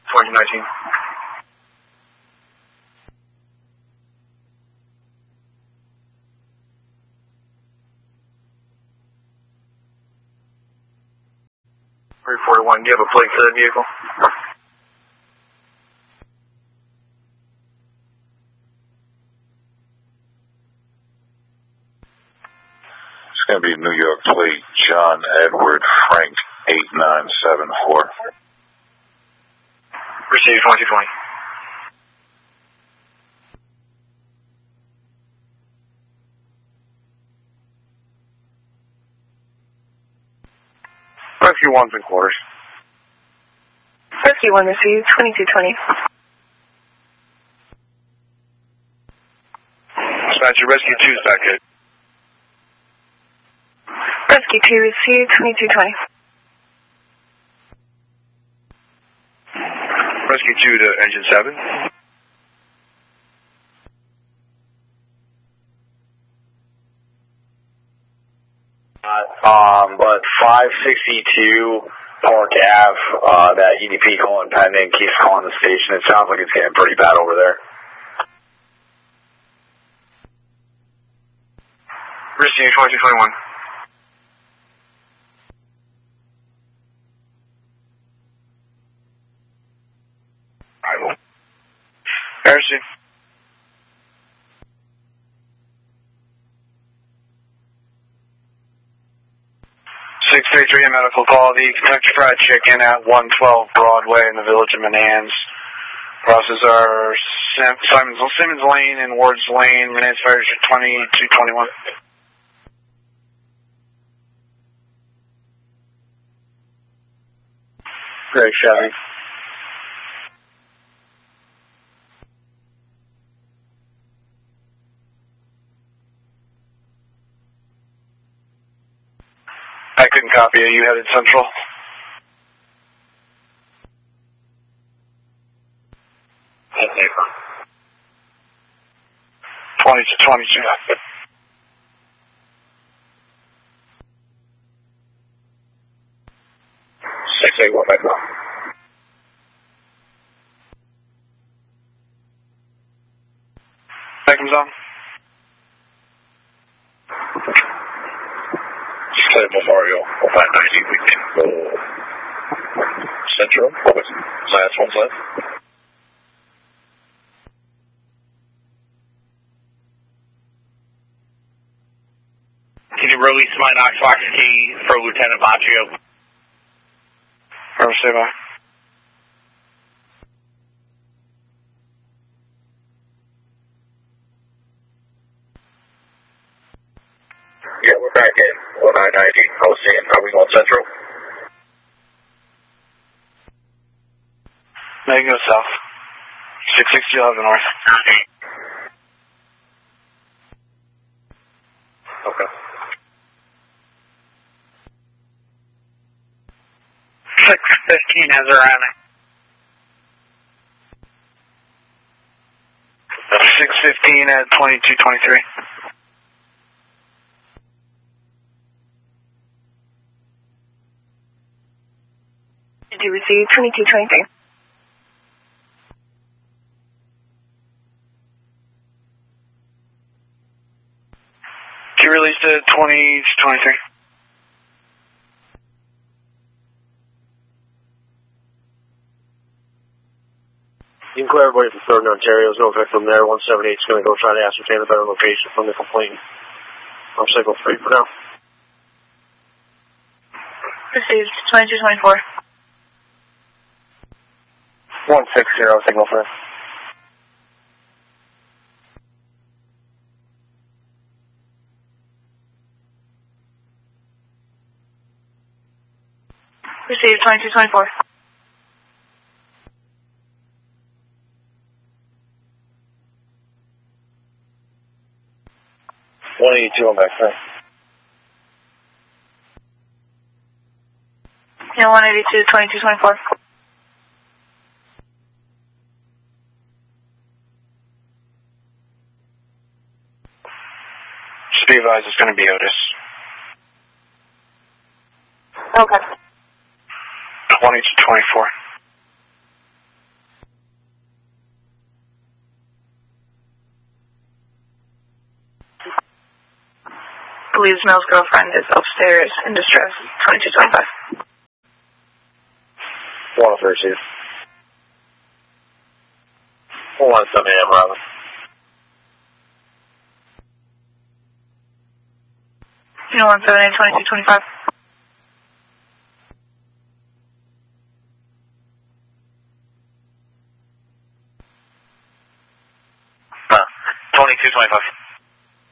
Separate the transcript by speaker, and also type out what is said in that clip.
Speaker 1: 2019. .341, do you have a plate for that vehicle?
Speaker 2: It's going to be New York plate, John Edward Frank 8974.
Speaker 1: Received 2220. Rescue 1's in quarters.
Speaker 3: Rescue 1 received 2220.
Speaker 1: Dispatcher, Rescue 2's back in.
Speaker 3: Rescue 2 received 2220.
Speaker 1: Rescue 2 to engine 7.
Speaker 4: But 562 Park Ave, that EDP calling pending, keeps calling the station. It sounds like it's getting pretty bad over there.
Speaker 1: Receive 2221. Harrison. 633 medical call. The Kentucky Fried Chicken at 112 Broadway in the village of Manans. Crosses are Simmons Lane and Ward's Lane. Manans fires at 2221.
Speaker 4: Great, Chevy.
Speaker 1: I couldn't copy it. You headed central?
Speaker 4: Okay.
Speaker 1: 20 to 22. Beckham's on.
Speaker 2: Mario, 590, we can go Central. Last one's left.
Speaker 5: Can you release my Knox Box key for Lieutenant Baccio?
Speaker 1: Or say bye.
Speaker 2: Yeah, we're back in 1990. I was seeing, are we going Central?
Speaker 1: No, you can go south. 660 north.
Speaker 2: Okay.
Speaker 5: 615 has a running.
Speaker 1: 615 at 2223.
Speaker 3: Did you receive 2223?
Speaker 1: You released at 2023.
Speaker 4: You can clear everybody from 3rd and Ontario. There's no effect from there. 178 is going to go try to ascertain a better location from the complaint. I'm signal free for now.
Speaker 3: Received 2224.
Speaker 1: 160 signal free.
Speaker 3: Received 2224.
Speaker 4: On back there.
Speaker 3: Yeah, 182 2224.
Speaker 1: Just be advised, it's going to be Otis.
Speaker 3: Okay.
Speaker 1: 20 to 24.
Speaker 3: believes Mel's girlfriend is upstairs in distress. 2225.
Speaker 4: 132. Hold on, 7 a.m. Robin.
Speaker 3: You know, 178, 2225.
Speaker 5: Huh. 2225.